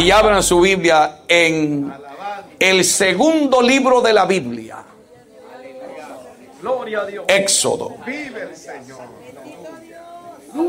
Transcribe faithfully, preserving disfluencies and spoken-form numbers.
Y abran su Biblia en el segundo libro de la Biblia. Gloria a Dios. Éxodo. Vive el Señor.